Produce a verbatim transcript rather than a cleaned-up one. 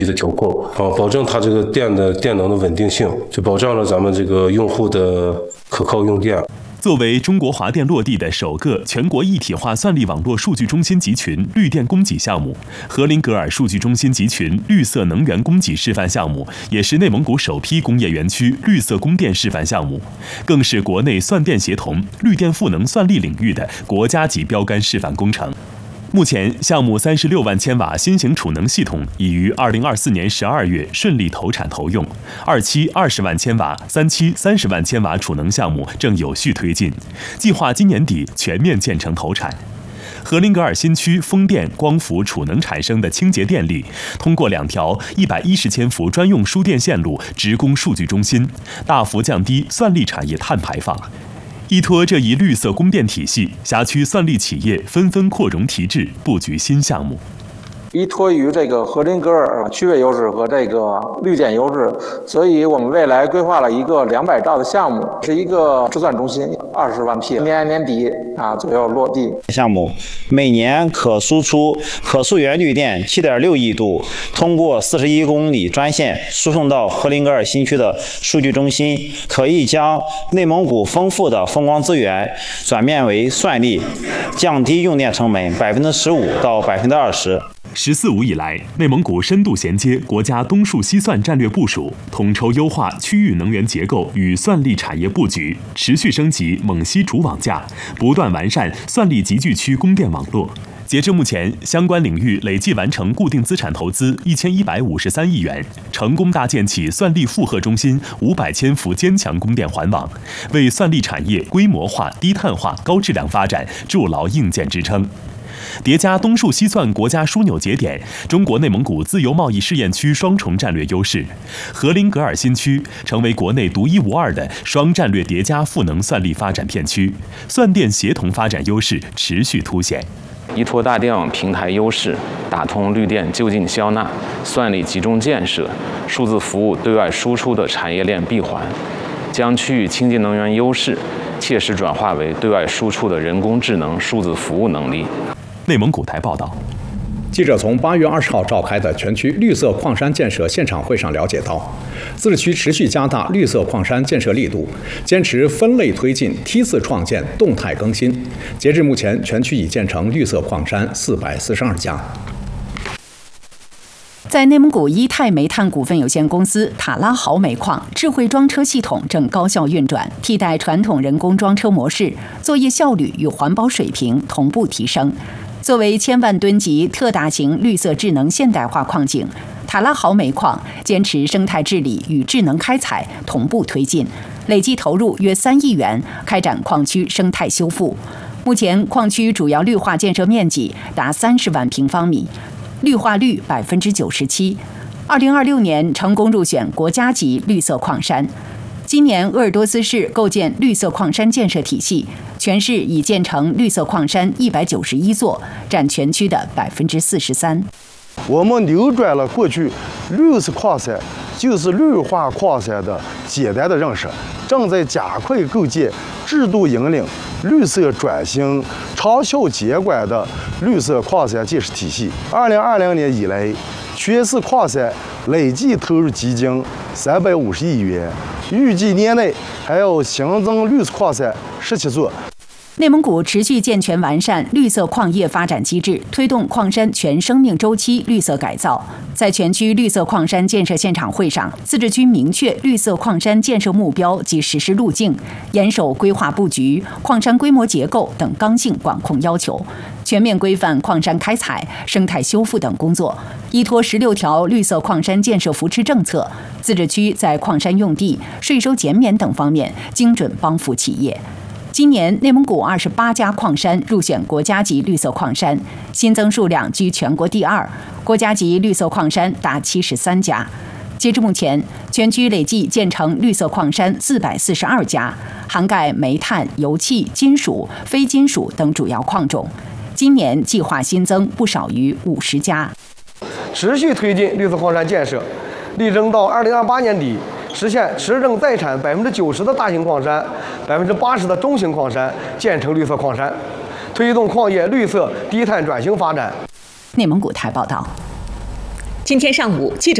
的调控啊，保证它这个电的电能的稳定性，就保障了咱们这个用户的可靠用电。 作为中国华电落地的首个全国一体化算力网络数据中心集群绿电供给项目，荷林格尔数据中心集群绿色能源供给示范项目，也是内蒙古首批工业园区绿色供电示范项目，更是国内算电协同、绿电赋能算力领域的国家级标杆示范工程。目前，项目三十六万千瓦新型储能系统已于二零二四年十二月顺利投产投用，二期二十万千瓦、三期三十万千瓦储能项目正有序推进，计划今年底全面建成投产。荷林格尔新区风电、光伏储能产生的清洁电力，通过两条一百一十千伏专用输电线路直供数据中心，大幅降低算力产业碳排放。依托这一绿色供电体系，辖区算力企业纷纷扩容提质，布局新项目。 依托于这个荷林格尔区位优势和这个绿电优势，所以我们未来规划了一个两百兆的项目，是一个制算中心，二十万匹，年年底啊左右落地。 项目每年可输出可溯源绿电七点六亿度，通过四十一公里专线输送到荷林格尔新区的数据中心，可以将内蒙古丰富的风光资源转变为算力，降低用电成本百分之十五到百分之二十。 十四五以来，内蒙古深度衔接国家东数西算战略部署，统筹优化区域能源结构与算力产业布局，持续升级蒙西主网架，不断完善算力集聚区供电网络。截至目前，相关领域累计完成固定资产投资一千一百五十三亿元，成功搭建起算力负荷中心五百千伏坚强供电环网，为算力产业规模化、低碳化、高质量发展筑牢硬件支撑。叠加东数西算国家枢纽节点、中国内蒙古自由贸易试验区双重战略优势，荷林格尔新区成为国内独一无二的双战略叠加赋能算力发展片区，算电协同发展优势持续凸显。 依托大电网平台优势，打通绿电就近消纳、算力集中建设、数字服务对外输出的产业链闭环，将区域清洁能源优势切实转化为对外输出的人工智能数字服务能力。 内蒙古台报道， 记者从八月二十号召开的全区绿色矿山建设现场会上了解到，自治区持续加大绿色矿山建设力度，坚持分类推进、梯次创建、动态更新。截至目前，全区已建成绿色矿山四百四十二家。 在内蒙古伊泰煤炭股份有限公司塔拉豪煤矿，智慧装车系统正高效运转，替代传统人工装车模式，作业效率与环保水平同步提升。作为千万吨级特大型绿色智能现代化矿井，塔拉豪煤矿坚持生态治理与智能开采同步推进，累计投入约三亿元，开展矿区生态修复。目前，矿区主要绿化建设面积达三十万平方米，绿化率百分之九十七。二零二六年成功入选国家级绿色矿山。今年鄂尔多斯市构建绿色矿山建设体系，全市已建成绿色矿山一百九十一座，占全区的百分之四十三。 我们扭转了过去绿色矿山就是绿化矿山的简单的认识，正在加快构建制度引领绿色转型、长效监管的绿色矿山建设体系。二零二零年以来，全市矿山累计投入基金三百五十亿元，预计年内还要新增绿色矿山十七座。 内蒙古持续健全完善绿色矿业发展机制，推动矿山全生命周期绿色改造。在全区绿色矿山建设现场会上，自治区明确绿色矿山建设目标及实施路径，严守规划布局、矿山规模结构等刚性管控要求，全面规范矿山开采、生态修复等工作。依托十六条绿色矿山建设扶持政策，自治区在矿山用地、税收减免等方面精准帮扶企业。今年，内蒙古二十八家矿山入选国家级绿色矿山，新增数量居全国第二，国家级绿色矿山达七十三家。截至目前，全区累计建成绿色矿山四百四十二家，涵盖煤炭、油气、金属、非金属等主要矿种。今年计划新增不少于五十家。 持续推进绿色矿山建设，力争到二零二八年底实现持证在产百分之九十的大型矿山、百分之八十的中型矿山建成绿色矿山，推动矿业绿色低碳转型发展。 内蒙古台报道。 今天上午，记者。